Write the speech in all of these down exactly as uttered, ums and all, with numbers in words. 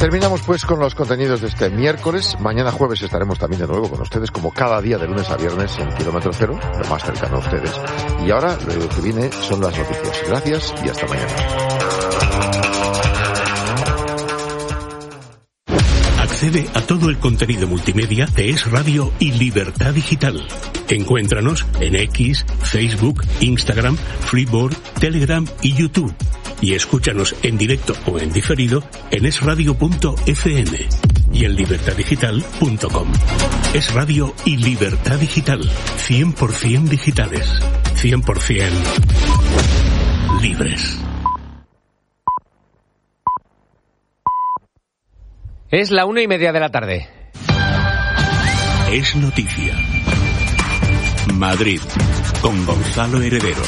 Terminamos pues con los contenidos de este miércoles. Mañana jueves estaremos también de nuevo con ustedes, como cada día de lunes a viernes en Kilómetro Cero, lo más cercano a ustedes. Y ahora lo que viene son las noticias. Gracias y hasta mañana. Accede a todo el contenido multimedia de Es Radio y Libertad Digital. Encuéntranos en X, Facebook, Instagram, Freeboard, Telegram y YouTube. Y escúchanos en directo o en diferido en es radio punto efe eme y en libertad digital punto com. Es Radio y Libertad Digital. cien por ciento digitales. cien por ciento libres. Es la una y media de la tarde. Es noticia. Madrid, con Gonzalo Heredero.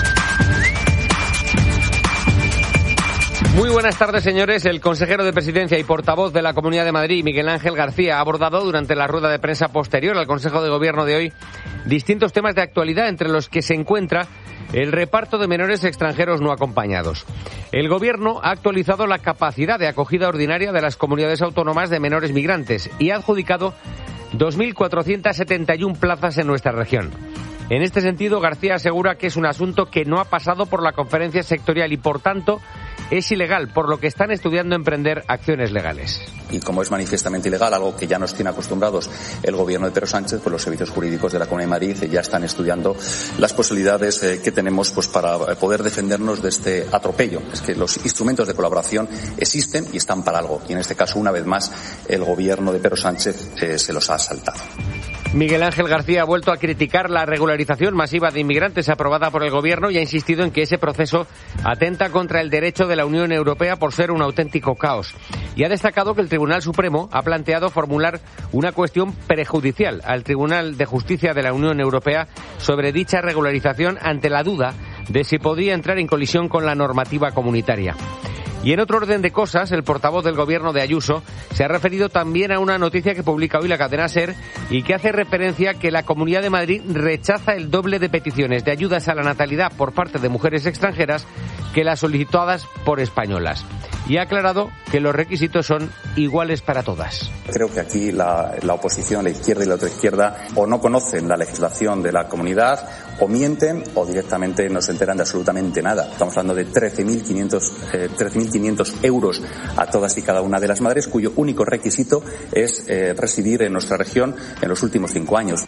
Muy buenas tardes, señores. El consejero de Presidencia y portavoz de la Comunidad de Madrid, Miguel Ángel García, ha abordado durante la rueda de prensa posterior al Consejo de Gobierno de hoy distintos temas de actualidad, entre los que se encuentra el reparto de menores extranjeros no acompañados. El Gobierno ha actualizado la capacidad de acogida ordinaria de las comunidades autónomas de menores migrantes y ha adjudicado dos mil cuatrocientas setenta y una plazas en nuestra región. En este sentido, García asegura que es un asunto que no ha pasado por la conferencia sectorial y, por tanto, es ilegal, por lo que están estudiando emprender acciones legales. Y como es manifiestamente ilegal, algo que ya nos tiene acostumbrados el gobierno de Pedro Sánchez, pues los servicios jurídicos de la Comunidad de Madrid ya están estudiando las posibilidades eh, que tenemos pues para poder defendernos de este atropello. Es que los instrumentos de colaboración existen y están para algo. Y en este caso, una vez más, el gobierno de Pedro Sánchez eh, se los ha saltado. Miguel Ángel García ha vuelto a criticar la regularización masiva de inmigrantes aprobada por el Gobierno y ha insistido en que ese proceso atenta contra el derecho de la Unión Europea por ser un auténtico caos. Y ha destacado que el Tribunal Supremo ha planteado formular una cuestión prejudicial al Tribunal de Justicia de la Unión Europea sobre dicha regularización ante la duda de si podría entrar en colisión con la normativa comunitaria. Y en otro orden de cosas, el portavoz del Gobierno de Ayuso se ha referido también a una noticia que publica hoy la cadena SER y que hace referencia a que la Comunidad de Madrid rechaza el doble de peticiones de ayudas a la natalidad por parte de mujeres extranjeras que las solicitadas por españolas. Y ha aclarado que los requisitos son iguales para todas. Creo que aquí la, la oposición, la izquierda y la otra izquierda, o no conocen la legislación de la comunidad, o mienten, o directamente no se enteran de absolutamente nada. Estamos hablando de trece mil quinientos euros a todas y cada una de las madres, cuyo único requisito es eh, residir en nuestra región en los últimos cinco años.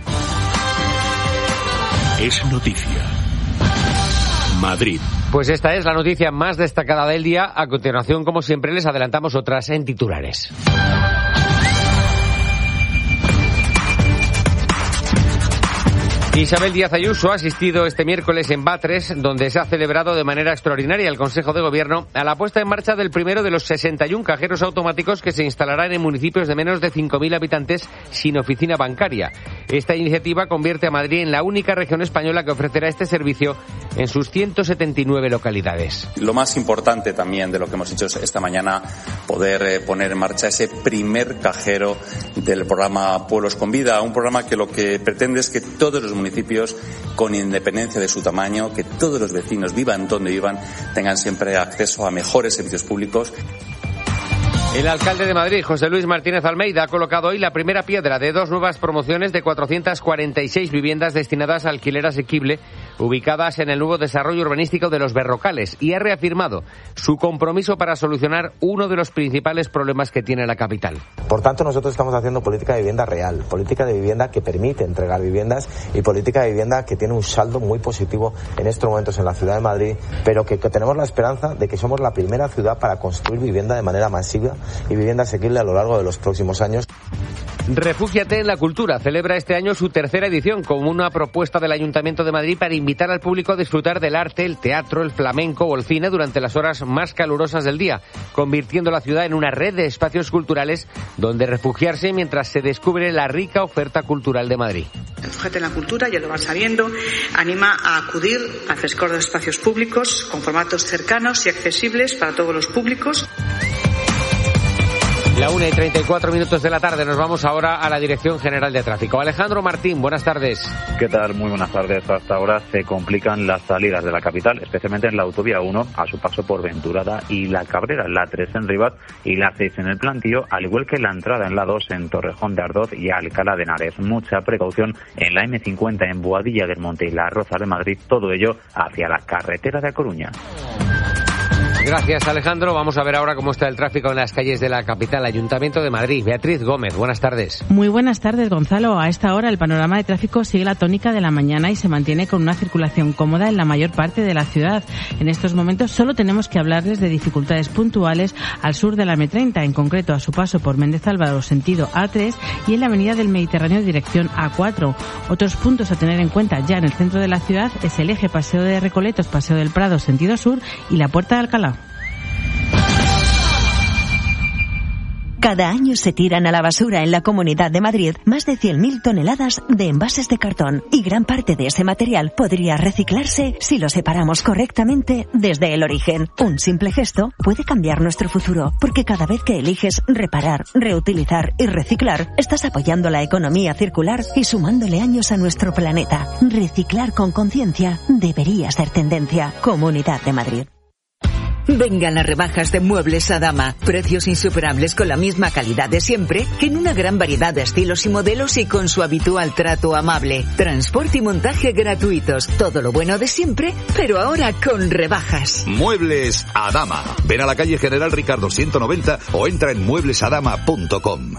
Es noticia. Madrid. Pues esta es la noticia más destacada del día. A continuación, como siempre, les adelantamos otras en titulares. Isabel Díaz Ayuso ha asistido este miércoles en Batres, donde se ha celebrado de manera extraordinaria el Consejo de Gobierno a la puesta en marcha del primero de los sesenta y uno cajeros automáticos que se instalarán en municipios de menos de cinco mil habitantes sin oficina bancaria. Esta iniciativa convierte a Madrid en la única región española que ofrecerá este servicio en sus ciento setenta y nueve localidades. Lo más importante también de lo que hemos hecho esta mañana, poder eh, poner en marcha ese primer cajero del programa Pueblos con Vida, un programa que lo que pretende es que todos los municipios municipios, con independencia de su tamaño, que todos los vecinos, vivan donde vivan, tengan siempre acceso a mejores servicios públicos. El alcalde de Madrid, José Luis Martínez Almeida, ha colocado hoy la primera piedra de dos nuevas promociones de cuatrocientas cuarenta y seis viviendas destinadas a alquiler asequible, ubicadas en el nuevo desarrollo urbanístico de Los Berrocales, y ha reafirmado su compromiso para solucionar uno de los principales problemas que tiene la capital. Por tanto, nosotros estamos haciendo política de vivienda real, política de vivienda que permite entregar viviendas y política de vivienda que tiene un saldo muy positivo en estos momentos en la ciudad de Madrid, pero que, que tenemos la esperanza de que somos la primera ciudad para construir vivienda de manera masiva y vivienda asequible a lo largo de los próximos años. Refúgiate en la Cultura celebra este año su tercera edición como una propuesta del Ayuntamiento de Madrid para invitar al público a disfrutar del arte, el teatro, el flamenco o el cine durante las horas más calurosas del día, convirtiendo la ciudad en una red de espacios culturales donde refugiarse mientras se descubre la rica oferta cultural de Madrid. Refúgiate en la Cultura, ya lo van sabiendo, anima a acudir al frescor de espacios públicos con formatos cercanos y accesibles para todos los públicos. La una y treinta y cuatro minutos de la tarde. Nos vamos ahora a la Dirección General de Tráfico. Alejandro Martín, buenas tardes. ¿Qué tal? Muy buenas tardes. Hasta ahora se complican las salidas de la capital, especialmente en la autovía uno, a su paso por Venturada y La Cabrera, la tres en Rivas y la seis en El Plantío, al igual que la entrada en la dos en Torrejón de Ardoz y Alcalá de Henares. Mucha precaución en la eme cincuenta en Boadilla del Monte y La Roza de Madrid, todo ello hacia la carretera de A Coruña. Gracias, Alejandro. Vamos a ver ahora cómo está el tráfico en las calles de la capital. Ayuntamiento de Madrid. Beatriz Gómez, buenas tardes. Muy buenas tardes, Gonzalo. A esta hora el panorama de tráfico sigue la tónica de la mañana y se mantiene con una circulación cómoda en la mayor parte de la ciudad. En estos momentos solo tenemos que hablarles de dificultades puntuales al sur de la eme treinta, en concreto a su paso por Méndez Álvaro sentido a tres y en la avenida del Mediterráneo dirección a cuatro. Otros puntos a tener en cuenta ya en el centro de la ciudad es el eje Paseo de Recoletos, Paseo del Prado sentido sur y la Puerta de Alcalá. Cada año se tiran a la basura en la Comunidad de Madrid más de cien mil toneladas de envases de cartón y gran parte de ese material podría reciclarse si lo separamos correctamente desde el origen. Un simple gesto puede cambiar nuestro futuro, porque cada vez que eliges reparar, reutilizar y reciclar, estás apoyando la economía circular y sumándole años a nuestro planeta. Reciclar con conciencia debería ser tendencia. Comunidad de Madrid. Vengan las rebajas de Muebles Adama. Precios insuperables con la misma calidad de siempre, que en una gran variedad de estilos y modelos y con su habitual trato amable. Transporte y montaje gratuitos. Todo lo bueno de siempre, pero ahora con rebajas. Muebles Adama. Ven a la calle General Ricardo ciento noventa o entra en muebles adama punto com.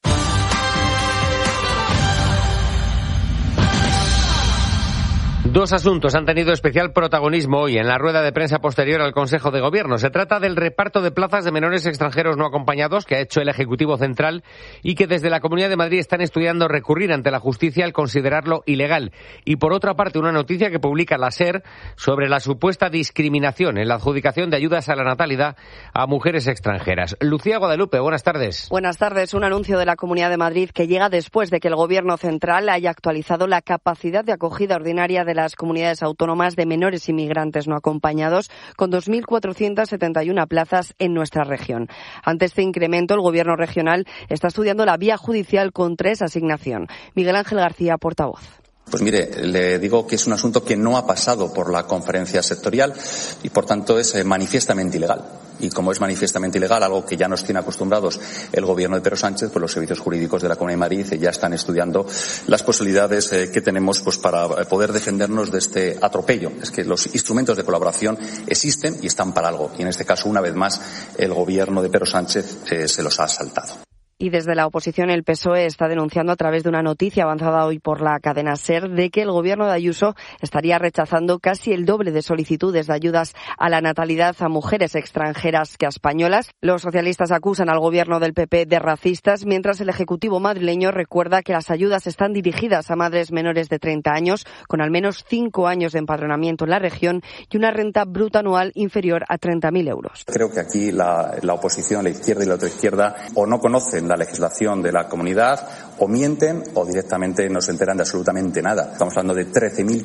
Dos asuntos han tenido especial protagonismo hoy en la rueda de prensa posterior al Consejo de Gobierno. Se trata del reparto de plazas de menores extranjeros no acompañados que ha hecho el Ejecutivo Central y que desde la Comunidad de Madrid están estudiando recurrir ante la justicia al considerarlo ilegal. Y por otra parte, una noticia que publica la SER sobre la supuesta discriminación en la adjudicación de ayudas a la natalidad a mujeres extranjeras. Lucía Guadalupe, buenas tardes. Buenas tardes. Un anuncio de la Comunidad de Madrid que llega después de que el Gobierno Central haya actualizado la capacidad de acogida ordinaria de las comunidades autónomas de menores inmigrantes no acompañados, con dos mil cuatrocientas setenta y una plazas en nuestra región. Ante este incremento, el Gobierno regional está estudiando la vía judicial contra esa asignación. Miguel Ángel García, portavoz. Pues mire, le digo que es un asunto que no ha pasado por la conferencia sectorial y, por tanto, es eh, manifiestamente ilegal. Y como es manifiestamente ilegal, algo que ya nos tiene acostumbrados el Gobierno de Pedro Sánchez, pues los servicios jurídicos de la Comunidad de Madrid eh, ya están estudiando las posibilidades eh, que tenemos pues para poder defendernos de este atropello. Es que los instrumentos de colaboración existen y están para algo. Y en este caso, una vez más, el Gobierno de Pedro Sánchez eh, se los ha saltado. Y desde la oposición, el P S O E está denunciando a través de una noticia avanzada hoy por la cadena SER de que el gobierno de Ayuso estaría rechazando casi el doble de solicitudes de ayudas a la natalidad a mujeres extranjeras que a españolas. Los socialistas acusan al gobierno del P P de racistas, mientras el Ejecutivo madrileño recuerda que las ayudas están dirigidas a madres menores de treinta años, con al menos cinco años de empadronamiento en la región y una renta bruta anual inferior a treinta mil euros. Creo que aquí la, la oposición, la izquierda y la otra izquierda, o no conocen la legislación de la comunidad, o mienten o directamente no se enteran de absolutamente nada. Estamos hablando de trece mil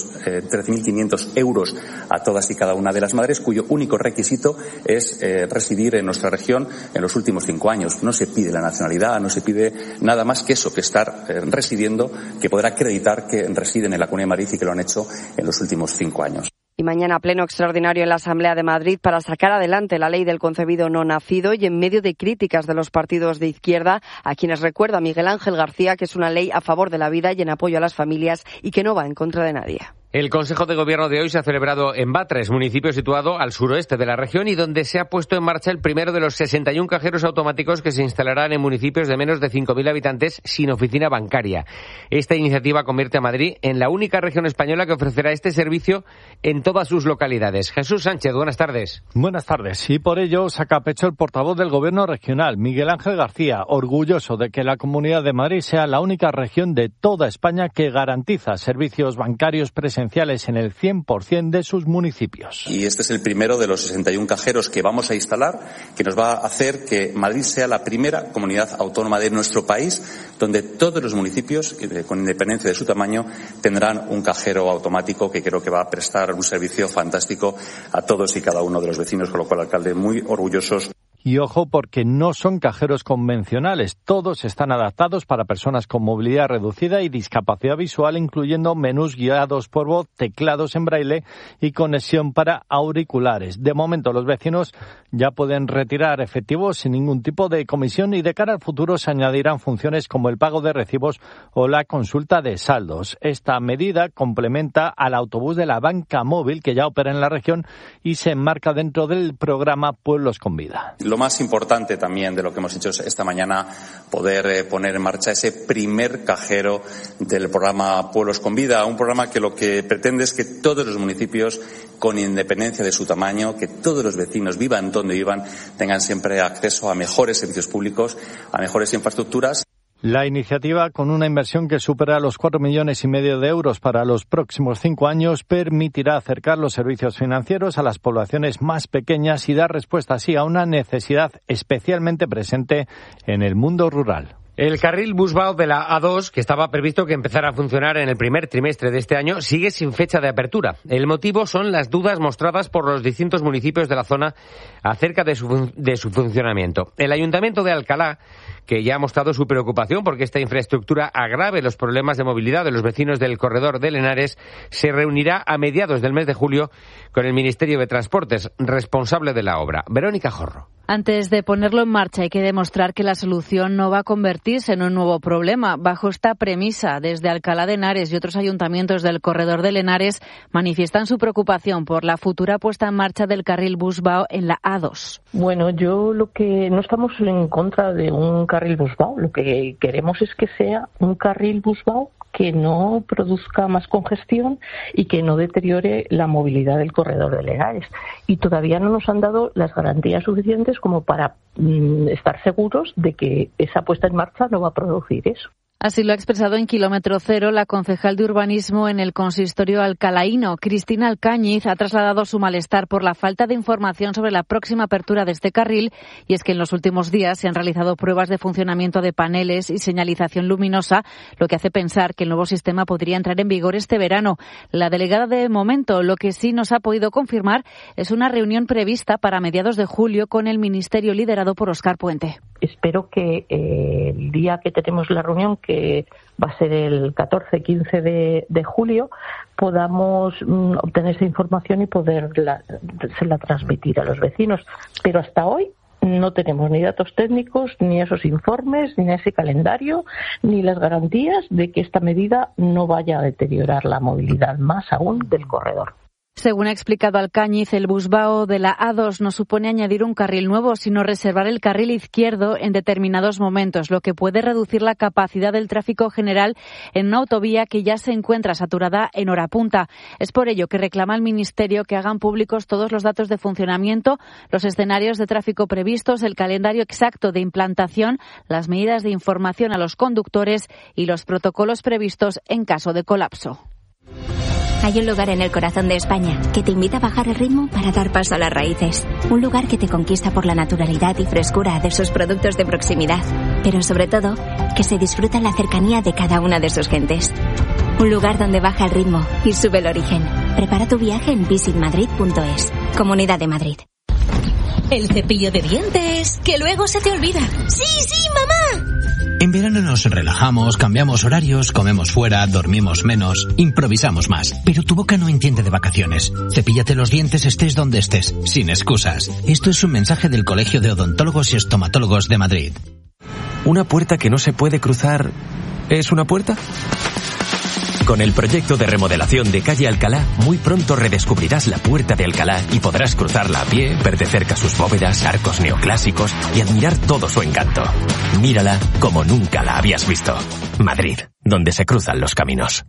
quinientos euros a todas y cada una de las madres, cuyo único requisito es eh, residir en nuestra región en los últimos cinco años. No se pide la nacionalidad, no se pide nada más que eso, que estar eh, residiendo, que poder acreditar que residen en la Comunidad de Madrid y que lo han hecho en los últimos cinco años. Y mañana pleno extraordinario en la Asamblea de Madrid para sacar adelante la ley del concebido no nacido y en medio de críticas de los partidos de izquierda, a quienes recuerda Miguel Ángel García que es una ley a favor de la vida y en apoyo a las familias y que no va en contra de nadie. El Consejo de Gobierno de hoy se ha celebrado en Batres, municipio situado al suroeste de la región y donde se ha puesto en marcha el primero de los sesenta y uno cajeros automáticos que se instalarán en municipios de menos de cinco mil habitantes sin oficina bancaria. Esta iniciativa convierte a Madrid en la única región española que ofrecerá este servicio en todas sus localidades. Jesús Sánchez, buenas tardes. Buenas tardes. Y por ello saca pecho el portavoz del Gobierno regional, Miguel Ángel García, orgulloso de que la Comunidad de Madrid sea la única región de toda España que garantiza servicios bancarios presenciales en el cien por ciento de sus municipios. Y este es el primero de los sesenta y uno cajeros que vamos a instalar, que nos va a hacer que Madrid sea la primera comunidad autónoma de nuestro país donde todos los municipios, con independencia de su tamaño, tendrán un cajero automático que creo que va a prestar un servicio fantástico a todos y cada uno de los vecinos, con lo cual, alcalde, muy orgullosos. Y ojo, porque no son cajeros convencionales. Todos están adaptados para personas con movilidad reducida y discapacidad visual, incluyendo menús guiados por voz, teclados en braille y conexión para auriculares. De momento, los vecinos ya pueden retirar efectivo sin ningún tipo de comisión y de cara al futuro se añadirán funciones como el pago de recibos o la consulta de saldos. Esta medida complementa al autobús de la banca móvil que ya opera en la región y se enmarca dentro del programa Pueblos con Vida. Lo más importante también de lo que hemos hecho esta mañana, poder eh, poner en marcha ese primer cajero del programa Pueblos con Vida, un programa que lo que pretende es que todos los municipios, con independencia de su tamaño, que todos los vecinos, vivan donde vivan, tengan siempre acceso a mejores servicios públicos, a mejores infraestructuras. La iniciativa, con una inversión que supera los cuatro millones y medio de euros para los próximos cinco años, permitirá acercar los servicios financieros a las poblaciones más pequeñas y dar respuesta así a una necesidad especialmente presente en el mundo rural. El carril Busbao de la A dos, que estaba previsto que empezara a funcionar en el primer trimestre de este año, sigue sin fecha de apertura. El motivo son las dudas mostradas por los distintos municipios de la zona acerca de su, de su funcionamiento. El Ayuntamiento de Alcalá, que ya ha mostrado su preocupación porque esta infraestructura agrave los problemas de movilidad de los vecinos del corredor del Henares, se reunirá a mediados del mes de julio con el Ministerio de Transportes, responsable de la obra. Verónica Jorro. Antes de ponerlo en marcha hay que demostrar que la solución no va a convertirse en un nuevo problema. Bajo esta premisa, desde Alcalá de Henares y otros ayuntamientos del corredor del Henares manifiestan su preocupación por la futura puesta en marcha del carril Busbao en la A dos. Bueno, yo lo que no estamos en contra de un carril Busbao. Lo que queremos es que sea un carril Busbao que no produzca más congestión y que no deteriore la movilidad del corredor de Henares. Y todavía no nos han dado las garantías suficientes como para mm, estar seguros de que esa puesta en marcha no va a producir eso. Así lo ha expresado en Kilómetro Cero la concejal de Urbanismo en el consistorio alcalaíno. Cristina Alcañiz ha trasladado su malestar por la falta de información sobre la próxima apertura de este carril, y es que en los últimos días se han realizado pruebas de funcionamiento de paneles y señalización luminosa, lo que hace pensar que el nuevo sistema podría entrar en vigor este verano. La delegada de momento lo que sí nos ha podido confirmar es una reunión prevista para mediados de julio con el Ministerio liderado por Óscar Puente. Espero que eh, el día que tenemos la reunión, que va a ser el catorce quince de, de julio, podamos mm, obtener esa información y poderla se la transmitir a los vecinos. Pero hasta hoy no tenemos ni datos técnicos, ni esos informes, ni ese calendario, ni las garantías de que esta medida no vaya a deteriorar la movilidad más aún del corredor. Según ha explicado Alcañiz, el Busbao de la A dos no supone añadir un carril nuevo, sino reservar el carril izquierdo en determinados momentos, lo que puede reducir la capacidad del tráfico general en una autovía que ya se encuentra saturada en hora punta. Es por ello que reclama al Ministerio que hagan públicos todos los datos de funcionamiento, los escenarios de tráfico previstos, el calendario exacto de implantación, las medidas de información a los conductores y los protocolos previstos en caso de colapso. Hay un lugar en el corazón de España que te invita a bajar el ritmo para dar paso a las raíces. Un lugar que te conquista por la naturalidad y frescura de sus productos de proximidad. Pero sobre todo, que se disfruta la cercanía de cada una de sus gentes. Un lugar donde baja el ritmo y sube el origen. Prepara tu viaje en visit madrid punto es. Comunidad de Madrid. El cepillo de dientes, que luego se te olvida. ¡Sí, sí, mamá! En verano nos relajamos, cambiamos horarios, comemos fuera, dormimos menos, improvisamos más. Pero tu boca no entiende de vacaciones. Cepíllate los dientes estés donde estés, sin excusas. Esto es un mensaje del Colegio de Odontólogos y Estomatólogos de Madrid. ¿Una puerta que no se puede cruzar es una puerta? Con el proyecto de remodelación de Calle Alcalá, muy pronto redescubrirás la Puerta de Alcalá y podrás cruzarla a pie, ver de cerca sus bóvedas, arcos neoclásicos y admirar todo su encanto. Mírala como nunca la habías visto. Madrid, donde se cruzan los caminos.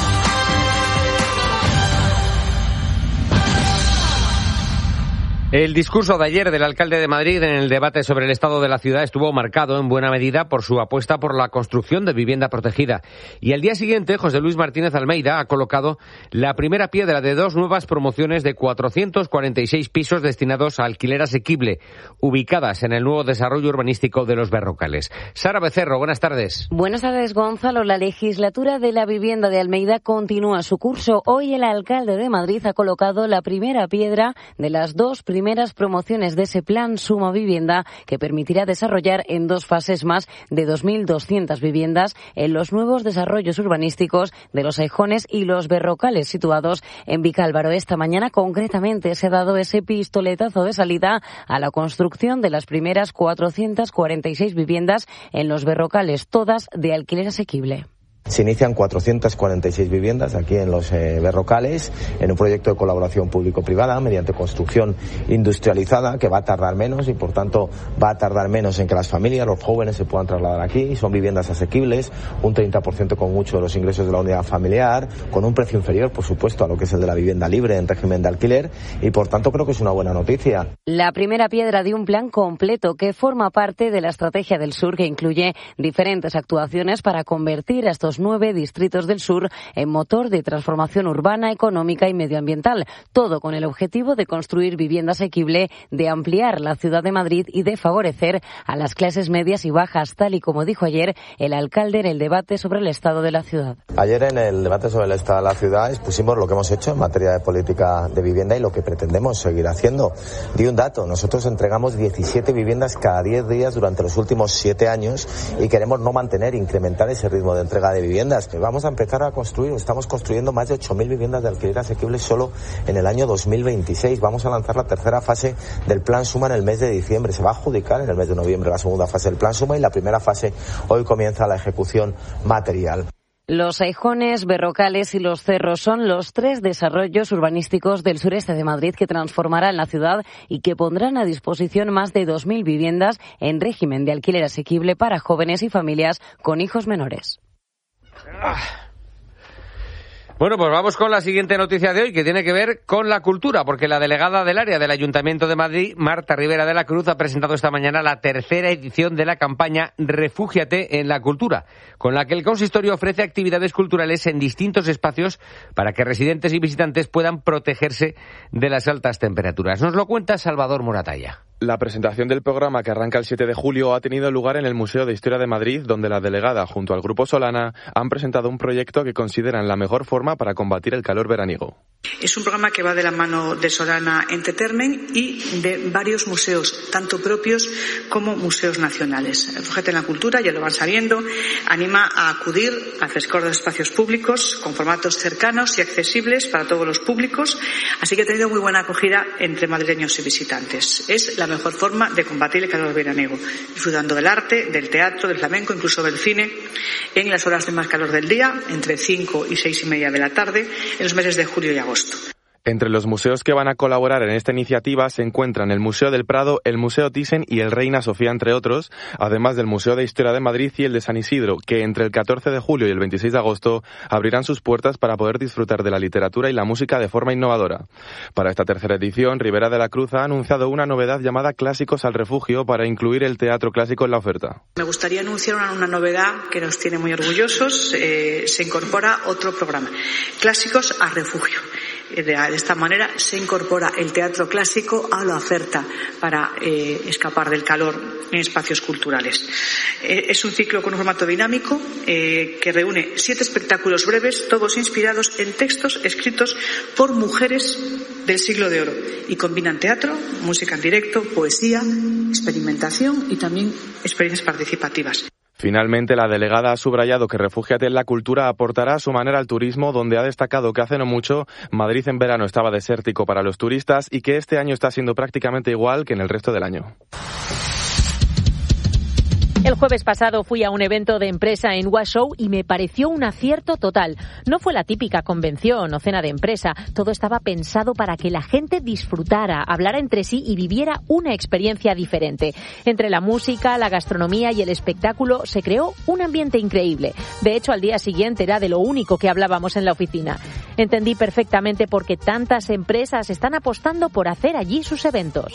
El discurso de ayer del alcalde de Madrid en el debate sobre el estado de la ciudad estuvo marcado en buena medida por su apuesta por la construcción de vivienda protegida. Y al día siguiente, José Luis Martínez Almeida ha colocado la primera piedra de dos nuevas promociones de cuatrocientos cuarenta y seis pisos destinados a alquiler asequible, ubicadas en el nuevo desarrollo urbanístico de Los Berrocales. Sara Becerro, buenas tardes. Buenas tardes, Gonzalo. La legislatura de la vivienda de Almeida continúa su curso. Hoy el alcalde de Madrid ha colocado la primera piedra de las dos primeras primeras promociones de ese plan Suma Vivienda, que permitirá desarrollar en dos fases más de dos mil doscientas viviendas en los nuevos desarrollos urbanísticos de Los Aijones y Los Berrocales, situados en Vicálvaro. Esta mañana, concretamente, se ha dado ese pistoletazo de salida a la construcción de las primeras cuatrocientas cuarenta y seis viviendas en Los Berrocales, todas de alquiler asequible. Se inician cuatrocientas cuarenta y seis viviendas aquí en Los eh, Berrocales, en un proyecto de colaboración público-privada mediante construcción industrializada, que va a tardar menos y por tanto va a tardar menos en que las familias, los jóvenes se puedan trasladar aquí. Son viviendas asequibles, un treinta por ciento con mucho de los ingresos de la unidad familiar, con un precio inferior, por supuesto, a lo que es el de la vivienda libre en régimen de alquiler, y por tanto creo que es una buena noticia. La primera piedra de un plan completo que forma parte de la Estrategia del Sur, que incluye diferentes actuaciones para convertir a estos nueve distritos del sur en motor de transformación urbana, económica y medioambiental. Todo con el objetivo de construir vivienda asequible, de ampliar la ciudad de Madrid y de favorecer a las clases medias y bajas, tal y como dijo ayer el alcalde en el debate sobre el estado de la ciudad. Ayer en el debate sobre el estado de la ciudad expusimos lo que hemos hecho en materia de política de vivienda y lo que pretendemos seguir haciendo. Di un dato, nosotros entregamos diecisiete viviendas cada diez días durante los últimos siete años y queremos no mantener, incrementar ese ritmo de entrega de viviendas. Vamos a empezar a construir, estamos construyendo más de ocho mil viviendas de alquiler asequible solo en el año dos mil veintiséis. Vamos a lanzar la tercera fase del Plan Suma en el mes de diciembre. Se va a adjudicar en el mes de noviembre la segunda fase del Plan Suma y la primera fase hoy comienza la ejecución material. Los Aijones, Berrocales y Los Cerros son los tres desarrollos urbanísticos del sureste de Madrid que transformarán la ciudad y que pondrán a disposición más de dos mil viviendas en régimen de alquiler asequible para jóvenes y familias con hijos menores. Bueno, pues vamos con la siguiente noticia de hoy, que tiene que ver con la cultura, porque la delegada del área del Ayuntamiento de Madrid, Marta Rivera de la Cruz, ha presentado esta mañana la tercera edición de la campaña Refúgiate en la Cultura, con la que el consistorio ofrece actividades culturales en distintos espacios para que residentes y visitantes puedan protegerse de las altas temperaturas. Nos lo cuenta Salvador Moratalla. La presentación del programa, que arranca el siete de julio, ha tenido lugar en el Museo de Historia de Madrid, donde la delegada, junto al Grupo Solana, han presentado un proyecto que consideran la mejor forma para combatir el calor veraniego. Es un programa que va de la mano de Solana Entertainment y de varios museos, tanto propios como museos nacionales. Refúgiate en la Cultura, ya lo van sabiendo, anima a acudir al frescor de los espacios públicos con formatos cercanos y accesibles para todos los públicos, así que ha tenido muy buena acogida entre madrileños y visitantes. Es la mejor forma de combatir el calor veraniego, disfrutando del arte, del teatro, del flamenco, incluso del cine, en las horas de más calor del día, entre cinco y seis y media de la tarde, en los meses de julio y agosto. Entre los museos que van a colaborar en esta iniciativa se encuentran el Museo del Prado, el Museo Thyssen y el Reina Sofía, entre otros, además del Museo de Historia de Madrid y el de San Isidro, que entre el catorce de julio y el veintiséis de agosto abrirán sus puertas para poder disfrutar de la literatura y la música de forma innovadora. Para esta tercera edición, Rivera de la Cruz ha anunciado una novedad llamada Clásicos al Refugio para incluir el teatro clásico en la oferta. Me gustaría anunciar una, una novedad que nos tiene muy orgullosos. Eh, se incorpora otro programa, Clásicos al Refugio. De esta manera se incorpora el teatro clásico a la oferta para eh, escapar del calor en espacios culturales. Eh, es un ciclo con un formato dinámico eh, que reúne siete espectáculos breves, todos inspirados en textos escritos por mujeres del siglo de oro y combinan teatro, música en directo, poesía, experimentación y también experiencias participativas. Finalmente, la delegada ha subrayado que Refúgiate en la Cultura aportará a su manera al turismo, donde ha destacado que hace no mucho Madrid en verano estaba desértico para los turistas y que este año está siendo prácticamente igual que en el resto del año. El jueves pasado fui a un evento de empresa en Washoe y me pareció un acierto total. No fue la típica convención o cena de empresa. Todo estaba pensado para que la gente disfrutara, hablara entre sí y viviera una experiencia diferente. Entre la música, la gastronomía y el espectáculo se creó un ambiente increíble. De hecho, al día siguiente era de lo único que hablábamos en la oficina. Entendí perfectamente por qué tantas empresas están apostando por hacer allí sus eventos.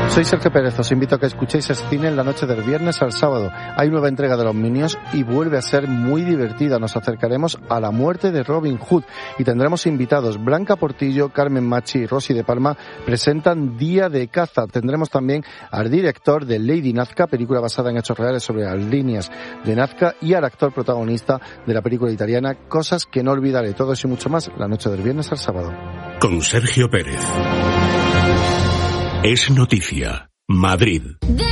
Soy Sergio Pérez, os invito a que escuchéis ese cine en la noche del viernes al sábado. Hay nueva entrega de Los Minions y vuelve a ser muy divertida. Nos acercaremos a la muerte de Robin Hood y tendremos invitados. Blanca Portillo, Carmen Machi y Rosy de Palma presentan Día de Caza. Tendremos también al director de Lady Nazca, película basada en hechos reales sobre las líneas de Nazca, y al actor protagonista de la película italiana Cosas que no olvidaré. Todo eso y mucho más la noche del viernes al sábado. Con Sergio Pérez. Es noticia. Madrid.